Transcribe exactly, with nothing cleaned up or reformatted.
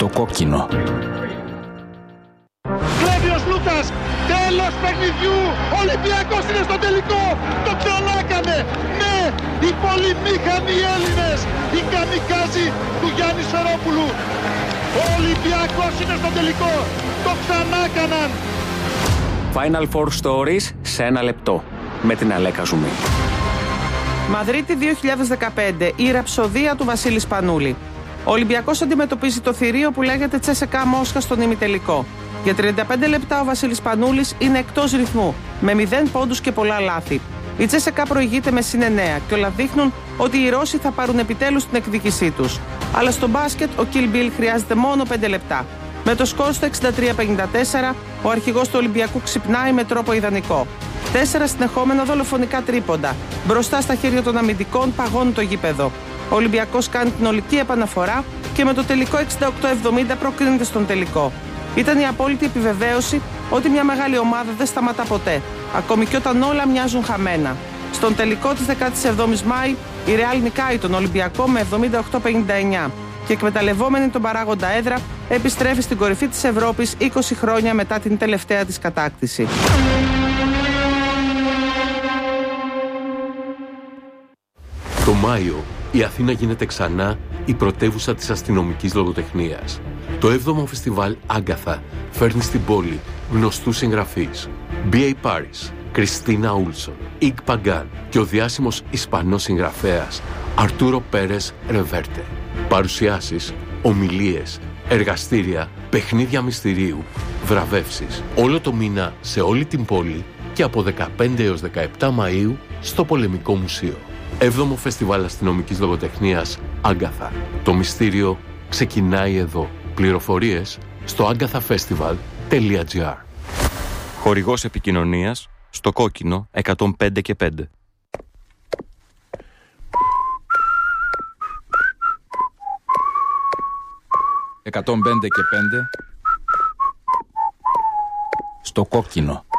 Στο κόκκινο. Κλέβιος Λούκας, τέλος παιχνιδιού, Ολυμπιακός είναι στο τελικό, το ξανάκανε, ναι, οι πολυμήχανοι Έλληνες, οι καμικάζοι του Γιάννη Σφερόπουλου, ο Ολυμπιακός είναι στο τελικό, το ξανάκαναν. Final Four Stories σε ένα λεπτό, με την Αλέκα Ζουμή. Μαδρίτη δύο χιλιάδες δεκαπέντε, η ραψοδία του Βασίλη Σπανούλη. Ο Ολυμπιακός αντιμετωπίζει το θηρίο που λέγεται Τσέσεκα Μόσχα στον ημιτελικό. Για τριάντα πέντε λεπτά ο Βασίλης Σπανούλης είναι εκτός ρυθμού, με μηδέν πόντους και πολλά λάθη. Η Τσέσεκα προηγείται με συν εννέα και όλα δείχνουν ότι οι Ρώσοι θα πάρουν επιτέλους την εκδίκησή τους. Αλλά στο μπάσκετ ο Kill Bill χρειάζεται μόνο πέντε λεπτά. Με το σκορ στο εξήντα τρία πενήντα τέσσερα, ο αρχηγός του Ολυμπιακού ξυπνάει με τρόπο ιδανικό. Τέσσερα συνεχόμενα δολοφονικά τρίποντα. Μπροστά στα χέρια των αμυντικών παγώνει το γήπεδο. Ο Ολυμπιακός κάνει την ολική επαναφορά και με το τελικό εξήντα οκτώ εβδομήντα προκρίνεται στον τελικό. Ήταν η απόλυτη επιβεβαίωση ότι μια μεγάλη ομάδα δεν σταματά ποτέ, ακόμη και όταν όλα μοιάζουν χαμένα. Στον τελικό της δεκάτη εβδόμη Μάη, η Ρεάλ νικάει τον Ολυμπιακό με εβδομήντα οκτώ πενήντα εννέα και εκμεταλλευόμενη τον παράγοντα έδρα επιστρέφει στην κορυφή της Ευρώπης είκοσι χρόνια μετά την τελευταία της κατάκτηση. Το Μάιο, η Αθήνα γίνεται ξανά η πρωτεύουσα της αστυνομικής λογοτεχνίας. Το έβδομο φεστιβάλ Άγκαθα φέρνει στην πόλη γνωστούς συγγραφείς. μπι έι Paris, Κριστίνα Ούλσον, Ικ Παγκάν και ο διάσημος Ισπανός συγγραφέας Αρτούρο Πέρες Ρεβέρτε. Παρουσιάσεις, ομιλίες, εργαστήρια, παιχνίδια μυστηρίου, βραβεύσεις. Όλο το μήνα σε όλη την πόλη και από δεκαπέντε έως δεκαεπτά Μαΐου στο Πολεμικό Μουσείο. Έβδομο Φεστιβάλ Αστυνομικής Λογοτεχνίας Άγκαθα. Το μυστήριο ξεκινάει εδώ. Πληροφορίες στο agathafestival τελεία gr. Χορηγός επικοινωνίας στο κόκκινο εκατόν πέντε και πέντε. εκατόν πέντε και πέντε. Στο κόκκινο.